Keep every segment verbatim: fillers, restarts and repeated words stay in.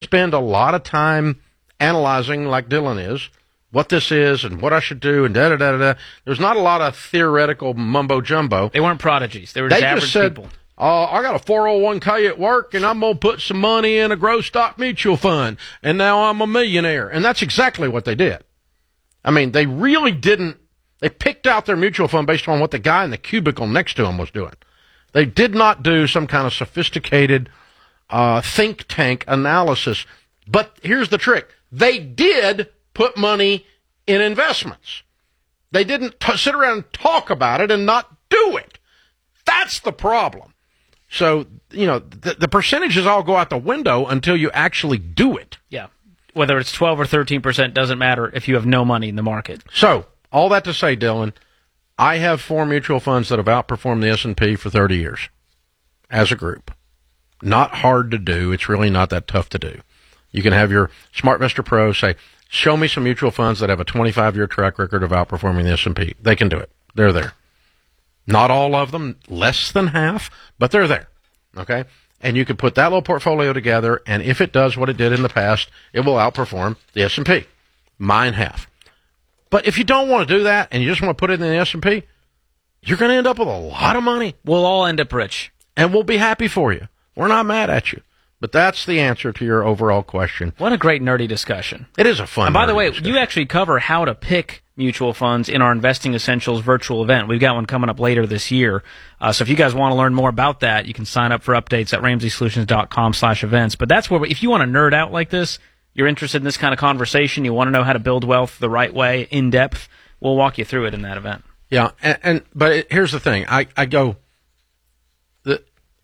spend a lot of time analyzing, like Dylan is, what this is and what I should do and da-da-da-da-da. There's not a lot of theoretical mumbo-jumbo. They weren't prodigies. They were just they average just said, people. Uh, I got a four oh one k at work, and I'm going to put some money in a growth stock mutual fund, and now I'm a millionaire. And that's exactly what they did. I mean, they really didn't. They picked out their mutual fund based on what the guy in the cubicle next to him was doing. They did not do some kind of sophisticated uh, think tank analysis. But here's the trick. They did put money in investments. They didn't t- sit around and talk about it and not do it. That's the problem. So, you know, the, the percentages all go out the window until you actually do it. Yeah. Whether it's twelve or thirteen percent doesn't matter if you have no money in the market. So, all that to say, Dylan, I have four mutual funds that have outperformed the S and P for thirty years as a group. Not hard to do. It's really not that tough to do. You can have your SmartVestor Pro say, show me some mutual funds that have a twenty-five year track record of outperforming the S and P. They can do it. They're there. Not all of them, less than half, but they're there. Okay? And you can put that little portfolio together, and if it does what it did in the past, it will outperform the S and P. Mine have. But if you don't want to do that and you just want to put it in the S and P, you're going to end up with a lot of money. We'll all end up rich. And we'll be happy for you. We're not mad at you. But that's the answer to your overall question. What a great nerdy discussion. It is a fun And by the way, discussion. you actually cover how to pick mutual funds in our Investing Essentials virtual event. We've got one coming up later this year. Uh, so if you guys want to learn more about that, you can sign up for updates at ramsey solutions dot com slash events. But that's where, if you want to nerd out like this, you're interested in this kind of conversation, you want to know how to build wealth the right way, in depth, we'll walk you through it in that event. Yeah, and, and but it, here's the thing. I, I go, the,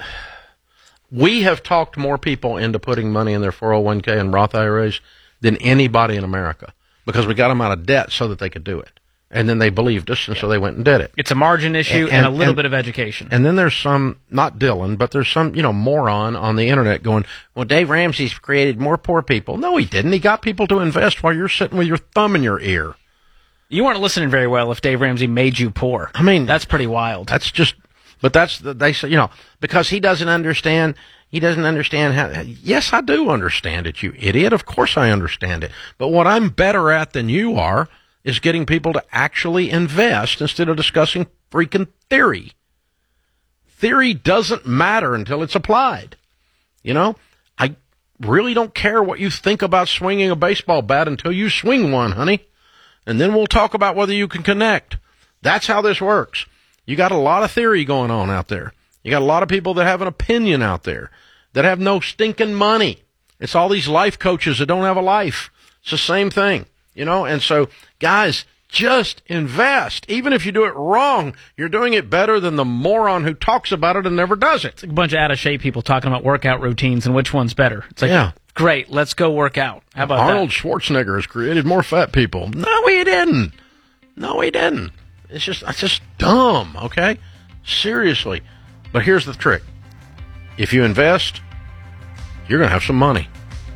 we have talked more people into putting money in their four oh one k and Roth I R As than anybody in America because we got them out of debt so that they could do it. And then they believed us, and yeah. so they went and did it. It's a margin issue and, and, and a little and, bit of education. And then there's some, not Dylan, but there's some, you know, moron on the internet going, well, Dave Ramsey's created more poor people. No, he didn't. He got people to invest while you're sitting with your thumb in your ear. You weren't listening very well if Dave Ramsey made you poor. I mean, that's pretty wild. That's just, but that's, they say, you know, because he doesn't understand, he doesn't understand how, yes, I do understand it, you idiot. Of course I understand it. But what I'm better at than you are is getting people to actually invest instead of discussing freaking theory. Theory doesn't matter until it's applied. You know, I really don't care what you think about swinging a baseball bat until you swing one, honey. And then we'll talk about whether you can connect. That's how this works. You got a lot of theory going on out there. You got a lot of people that have an opinion out there that have no stinking money. It's all these life coaches that don't have a life. It's the same thing, you know? And so, guys, just invest. Even if you do it wrong, you're doing it better than the moron who talks about it and never does it. It's like a bunch of out-of-shape people talking about workout routines and which one's better. It's like, yeah. Great, let's go work out. How about Arnold that? Schwarzenegger has created more fat people. No, he didn't. No, he didn't. It's just, it's just dumb, okay? Seriously. But here's the trick. If you invest, you're going to have some money.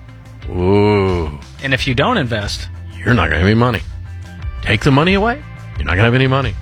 Ooh. And if you don't invest, you're not going to have any money. Take the money away, you're not going to have any money.